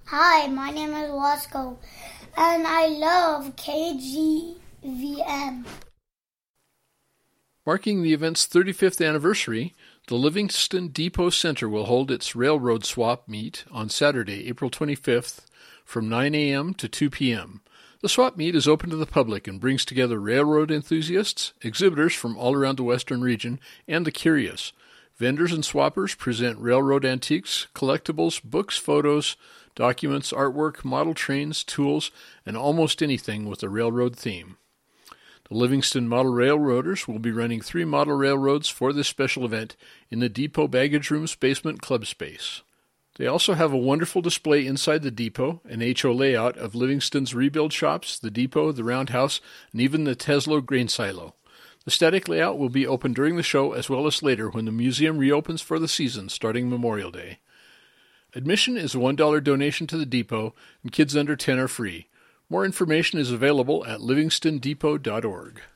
Hi, my name is Wasco, and I love KGVM. Marking the event's 35th anniversary, the Livingston Depot Center will hold its Railroad Swap Meet on Saturday, April 25th from 9 a.m. to 2 p.m. The swap meet is open to the public and brings together railroad enthusiasts, exhibitors from all around the western region, and the curious. Vendors and swappers present railroad antiques, collectibles, books, photos, documents, artwork, model trains, tools, and almost anything with a railroad theme. The Livingston Model Railroaders will be running 3 model railroads for this special event in the Depot Baggage Room's basement club space. They also have a wonderful display inside the depot, an HO layout of Livingston's rebuild shops, the depot, the roundhouse, and even the Teslo grain silo. The static layout will be open during the show as well as later when the museum reopens for the season starting Memorial Day. Admission is a $1 donation to the depot, and kids under 10 are free. More information is available at livingstondepot.org.